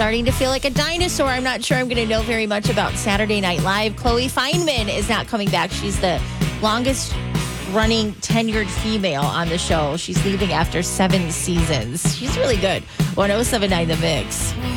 starting to feel like a dinosaur. I'm not sure I'm going to know very much about Saturday Night Live. Chloe Fineman is not coming back. She's the longest running tenured female on the show. She's leaving after 7 seasons. She's really good. 107.9 The Mix.